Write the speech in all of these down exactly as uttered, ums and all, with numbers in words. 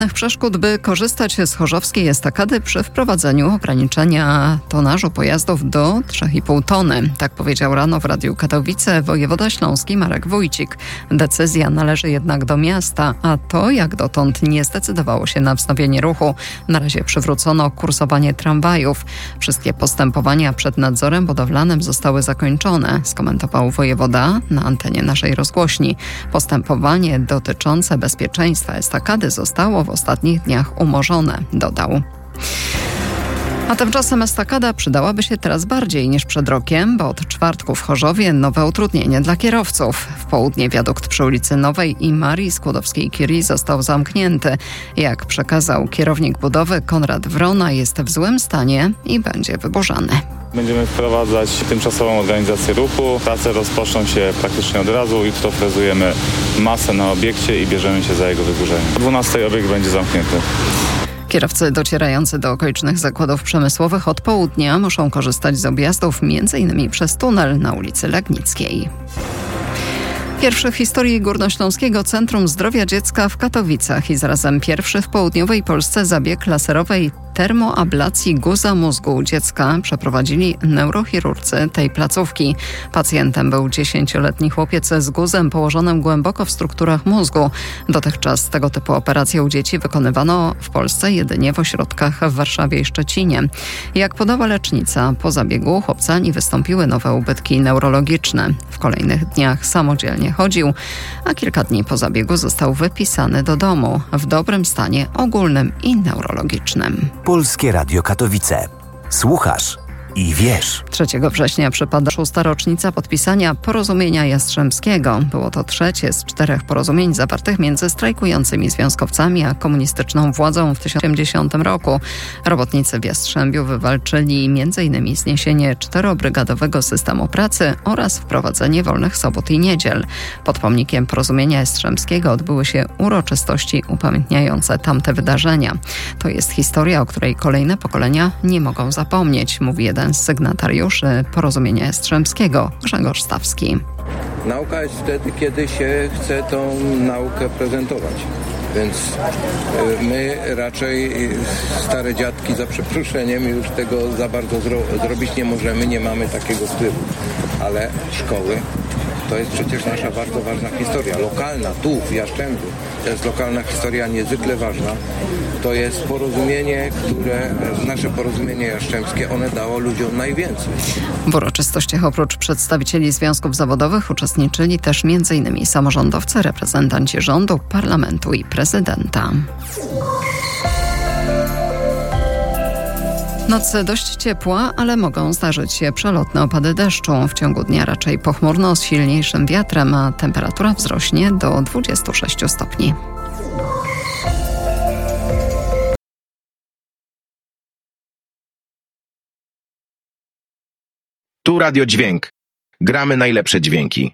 Przeszkód, by korzystać z chorzowskiej estakady przy wprowadzeniu ograniczenia tonażu pojazdów do trzy i pół tony. Tak powiedział rano w Radiu Katowice wojewoda śląski Marek Wójcik. Decyzja należy jednak do miasta, a to jak dotąd nie zdecydowało się na wznowienie ruchu. Na razie przywrócono kursowanie tramwajów. Wszystkie postępowania przed nadzorem budowlanym zostały zakończone, skomentował wojewoda na antenie naszej rozgłośni. Postępowanie dotyczące bezpieczeństwa estakady zostało w ostatnich dniach umorzone, dodał. A tymczasem estakada przydałaby się teraz bardziej niż przed rokiem, bo od czwartku w Chorzowie nowe utrudnienie dla kierowców. W południe wiadukt przy ulicy Nowej i Marii Skłodowskiej-Curie został zamknięty. Jak przekazał kierownik budowy Konrad Wrona, jest w złym stanie i będzie wyburzany. Będziemy wprowadzać tymczasową organizację ruchu. Prace rozpoczną się praktycznie od razu. Jutro frezujemy masę na obiekcie i bierzemy się za jego wyburzenie. O dwunastej obiekt będzie zamknięty. Kierowcy docierający do okolicznych zakładów przemysłowych od południa muszą korzystać z objazdów między innymi przez tunel na ulicy Legnickiej. Pierwszy w historii Górnośląskiego Centrum Zdrowia Dziecka w Katowicach i zarazem pierwszy w południowej Polsce zabieg laserowej termoablacji guza mózgu u dziecka przeprowadzili neurochirurdzy tej placówki. Pacjentem był dziesięcioletni chłopiec z guzem położonym głęboko w strukturach mózgu. Dotychczas tego typu operacje u dzieci wykonywano w Polsce jedynie w ośrodkach w Warszawie i Szczecinie. Jak podała lecznica, po zabiegu chłopcani wystąpiły nowe ubytki neurologiczne. W kolejnych dniach samodzielnie chodził, a kilka dni po zabiegu został wypisany do domu w dobrym stanie ogólnym i neurologicznym. Polskie Radio Katowice. Słuchasz i wiesz. trzeciego września przypada szósta rocznica podpisania Porozumienia Jastrzębskiego. Było to trzecie z czterech porozumień zawartych między strajkującymi związkowcami a komunistyczną władzą w tysiąc dziewięćset osiemdziesiątym roku. Robotnicy w Jastrzębiu wywalczyli między innymi zniesienie czterobrygadowego systemu pracy oraz wprowadzenie wolnych sobot i niedziel. Pod pomnikiem Porozumienia Jastrzębskiego odbyły się uroczystości upamiętniające tamte wydarzenia. To jest historia, o której kolejne pokolenia nie mogą zapomnieć, mówi jeden z sygnatariuszy Porozumienia Jastrzębskiego, Grzegorz Stawski. Nauka jest wtedy, kiedy się chce tą naukę prezentować. Więc my raczej stare dziadki, za przeproszeniem, już tego za bardzo zro- zrobić nie możemy, nie mamy takiego wpływu. Ale szkoły to jest przecież nasza bardzo ważna historia, lokalna, tu w Jastrzębiu. To jest lokalna historia niezwykle ważna. To jest porozumienie, które, nasze porozumienie jastrzębskie, one dało ludziom najwięcej. W uroczystościach oprócz przedstawicieli związków zawodowych uczestniczyli też między innymi samorządowcy, reprezentanci rządu, parlamentu i prezydenta. Noc dość ciepła, ale mogą zdarzyć się przelotne opady deszczu. W ciągu dnia raczej pochmurno z silniejszym wiatrem, a temperatura wzrośnie do dwudziestu sześciu stopni. Tu Radio Dźwięk. Gramy najlepsze dźwięki.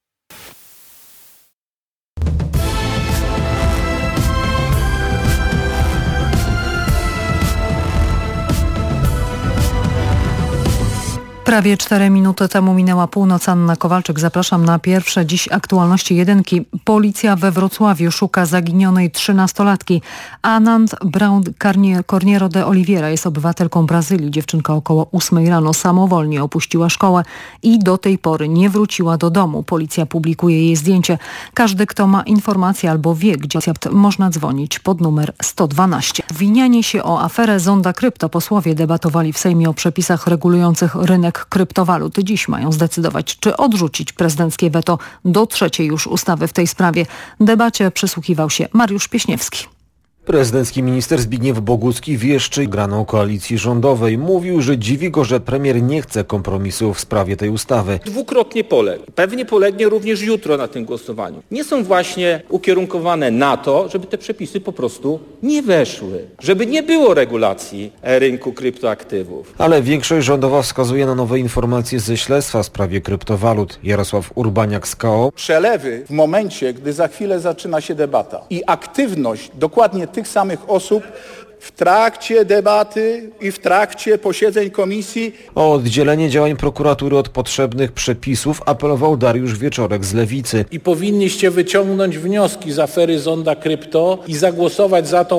Prawie cztery minuty temu minęła północ. Anna Kowalczyk. Zapraszam na pierwsze dziś aktualności jedynki. Policja we Wrocławiu szuka zaginionej trzynastolatki. Anand Brown Corniero de Oliveira jest obywatelką Brazylii. Dziewczynka około ósmej rano samowolnie opuściła szkołę i do tej pory nie wróciła do domu. Policja publikuje jej zdjęcie. Każdy, kto ma informacje albo wie, gdzie można dzwonić pod numer sto dwanaście. Winianie się o aferę Zonda Krypto. Posłowie debatowali w Sejmie o przepisach regulujących rynek kryptowalut. Dziś mają zdecydować, czy odrzucić prezydenckie weto do trzeciej już ustawy w tej sprawie. Debacie przysłuchiwał się Mariusz Pieśniewski. Prezydencki minister Zbigniew Bogucki wieszczy graną koalicji rządowej. Mówił, że dziwi go, że premier nie chce kompromisu w sprawie tej ustawy. Dwukrotnie poległ. Pewnie polegnie również jutro na tym głosowaniu. Nie są właśnie ukierunkowane na to, żeby te przepisy po prostu nie weszły. Żeby nie było regulacji rynku kryptoaktywów. Ale większość rządowa wskazuje na nowe informacje ze śledztwa w sprawie kryptowalut. Jarosław Urbaniak z K O. Przelewy w momencie, gdy za chwilę zaczyna się debata i aktywność dokładnie tych samych osób w trakcie debaty i w trakcie posiedzeń komisji. O oddzielenie działań prokuratury od potrzebnych przepisów apelował Dariusz Wieczorek z Lewicy. I powinniście wyciągnąć wnioski z afery Zonda Krypto i zagłosować za tą